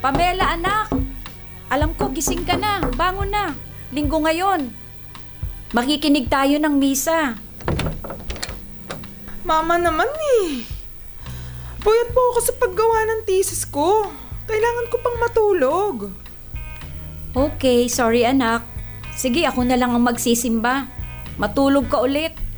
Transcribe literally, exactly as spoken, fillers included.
Pamela, anak! Alam ko, gising ka na. Bangon na. Linggo ngayon. Makikinig tayo ng misa. Mama naman eh. Puyat po ako sa paggawa ng thesis ko. Kailangan ko pang matulog. Okay, sorry anak. Sige, ako na lang ang magsisimba. Matulog ka ulit.